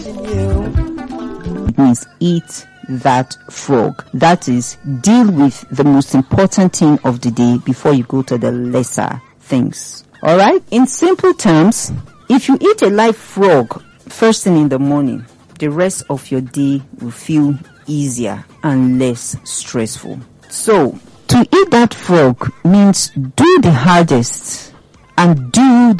It means eat that frog. That is, deal with the most important thing of the day before you go to the lesser things. Alright? In simple terms, if you eat a live frog first thing in the morning, the rest of your day will feel easier and less stressful. So, to eat that frog means do the hardest and do